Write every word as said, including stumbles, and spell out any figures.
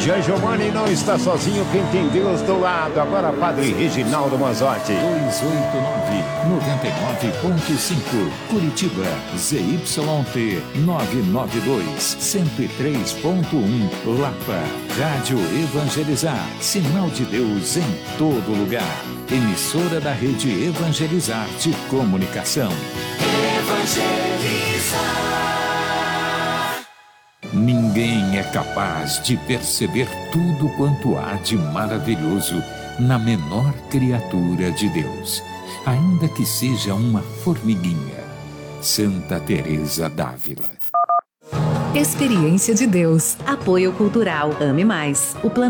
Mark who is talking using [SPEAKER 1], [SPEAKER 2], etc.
[SPEAKER 1] Jean Giovanni não está sozinho, quem tem Deus do lado. Agora Padre Reginaldo Manzotti.
[SPEAKER 2] dois oito nove, nove nove ponto cinco, Curitiba, Z Y T nove nove dois, cento e três ponto um, Lapa, Rádio Evangelizar, sinal de Deus em todo lugar. Emissora da Rede Evangelizar de Comunicação. Evangelizar. Ninguém é capaz de perceber tudo quanto há de maravilhoso na menor criatura de Deus, ainda que seja uma formiguinha. Santa Teresa d'Ávila.
[SPEAKER 3] Experiência de Deus. Apoio Cultural. Ame Mais. O plano